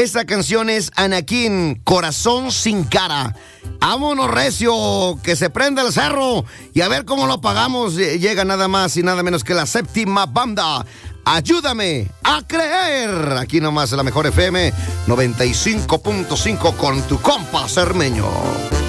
Esa canción es Anakin, Corazón sin cara. Vámonos recio, que se prenda el cerro y a ver cómo lo pagamos. Llega nada más y nada menos que la séptima banda. Ayúdame a creer. Aquí nomás en la mejor FM 95.5 con tu compa Cermeño.